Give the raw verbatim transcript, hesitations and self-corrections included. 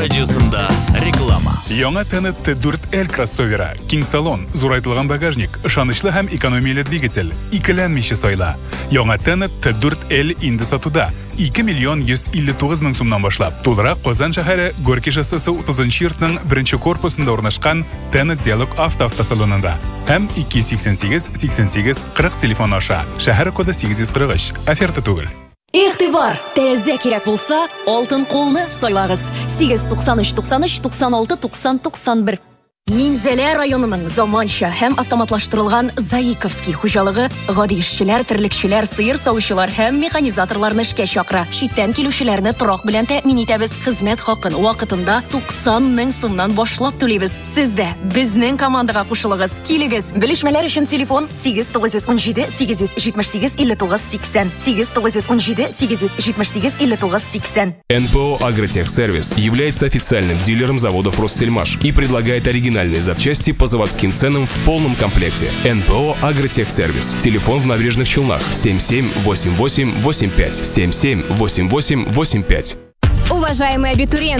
радиосында реклама. Яңа Т Т дүрт L кроссовері, киң салон, зурайтылған багажник, ышанычлы һәм экономияле двигатель, икеләнмичә сайла. Яңа Т Т дүрт L инде сатуда. ике миллион йөз илле тугыз мең сумнан башлап. Тулырак Казан шәһәре Горький шоссесы утызынчы йортның беренче корпусында урнашкан Т Диалог авто автосалонында. Һәм ике сиксән сигез сиксән сигез кырык телефон аша. Шәһәр коды сигез йөз кырык өч. Оферта түгел. Игътибар! Тәрәзә кирәк булса, алтын кулны сайлагыз. сигез туксан өч туксан өч туксан алты туксан туксан бер. Минзәлә районының заманча һәм автоматлаштырылган Заиковский хуҗалыгы гади эшчеләр, терлекчеләр, сыер савучылар һәм механизаторларны эшкә чакыра. Читтән килүчеләрне торак белән тәэмин итәбез. Хезмәт хакын вакытында туксан мең сумнан башлап түлибез. Сез дә безнең командага кушылыгыз. Килегез. Белешмәләр өчен телефон сигез тугыз йөз унҗиде сигез йөз җитмеш сигез илле тугыз сиксән сигез тугыз йөз унҗиде сигез йөз җитмеш сигез илле тугыз сиксән. эн пэ о «Агротехсервис» является официальным дилером заводов «Ростельмаш» и предлагает оригинальные запчасти по заводским ценам в полном комплекте. эн пэ о «Агротехсервис». Телефон в Набережных Челнах семь семь восемь восемь восемь пять семь семь восемь восемь восемь пять. Уважаемые абитуриенты!